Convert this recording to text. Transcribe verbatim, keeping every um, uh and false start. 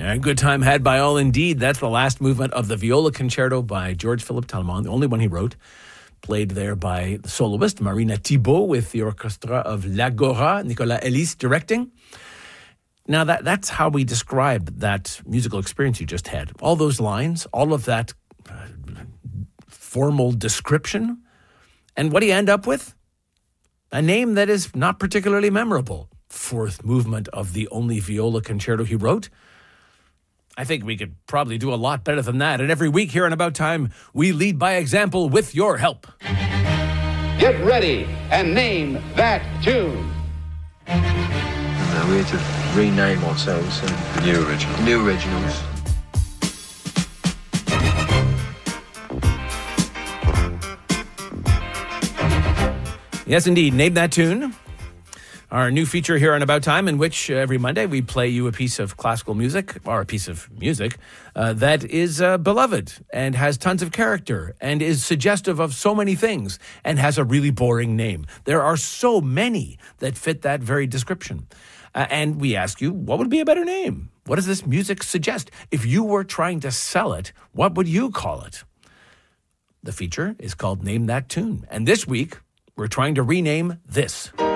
And good time had by all indeed. That's the last movement of the Viola Concerto by George Philippe Tallemant, the only one he wrote. Played there by the soloist Marina Thibault with the orchestra of L'Agora, Nicolas Elis directing. Now, that that's how we describe that musical experience you just had. All those lines, all of that uh, formal description. And what do you end up with? A name that is not particularly memorable. Fourth movement of the only viola concerto he wrote. I think we could probably do a lot better than that. And every week here on About Time, we lead by example with your help. Get ready and name that tune. Uh, we had to rename ourselves and New original. new originals. Yes, indeed. Name that tune. Our new feature here on About Time, in which uh, every Monday we play you a piece of classical music, or a piece of music, uh, that is uh, beloved and has tons of character and is suggestive of so many things and has a really boring name. There are so many that fit that very description. Uh, and we ask you, what would be a better name? What does this music suggest? If you were trying to sell it, what would you call it? The feature is called Name That Tune. And this week, we're trying to rename this.